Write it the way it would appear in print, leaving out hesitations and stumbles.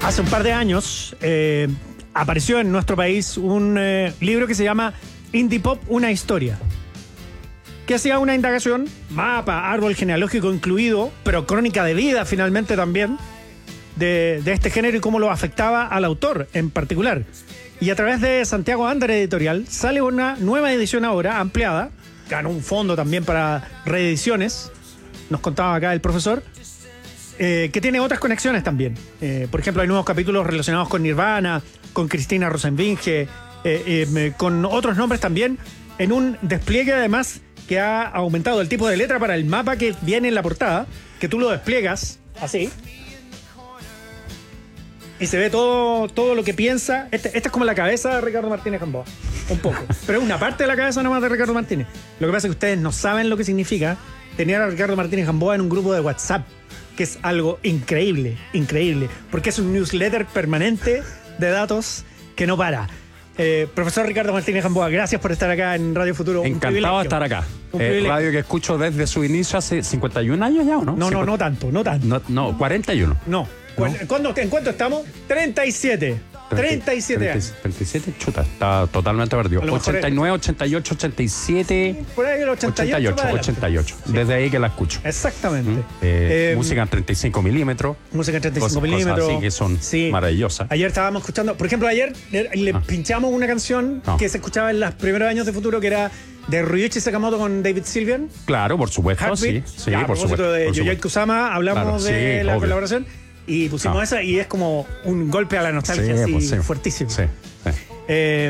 Hace un par de años apareció en nuestro país un libro que se llama Indie Pop, una historia, que hacía una indagación, mapa, árbol genealógico incluido, pero crónica de vida finalmente también, de este género y cómo lo afectaba al autor en particular. Y a través de Santiago Ander Editorial sale una nueva edición ahora, ampliada, ganó un fondo también para reediciones, nos contaba acá el profesor, que tiene otras conexiones también. Por ejemplo, hay nuevos capítulos relacionados con Nirvana, con Cristina Rosenvinge, con otros nombres también, en un despliegue además que ha aumentado el tipo de letra para el mapa que viene en la portada, que tú lo despliegas así y se ve todo lo que piensa. Esta es como la cabeza de Ricardo Martínez Gamboa, un poco, pero es una parte de la cabeza nomás de Ricardo Martínez. Lo que pasa es que ustedes no saben lo que significa tener a Ricardo Martínez Gamboa en un grupo de WhatsApp, que es algo increíble, porque es un newsletter permanente de datos que no para. Profesor Ricardo Martínez Gamboa, gracias por estar acá en Radio Futuro. Encantado de estar acá. Radio que escucho desde su inicio hace 51 años ya, ¿o no? No tanto. No, 41. No. ¿En cuánto estamos? 37. 37 años. 37, chuta, está totalmente perdido. 89, 88, 87. Por ahí el 88. Desde ahí que la escucho. Exactamente. Música en 35 milímetros. Música en 35 milímetros. Cosas así que son maravillosas. Ayer estábamos escuchando, por ejemplo, le pinchamos una canción que se escuchaba en los primeros años de Futuro, que era de Ryuichi Sakamoto con David Sylvian. Claro, por supuesto. Heartbeat. Sí, por supuesto. De Yoyai Kusama hablamos de la colaboración. Y pusimos esa y es como un golpe a la nostalgia fuertísimo. Sí.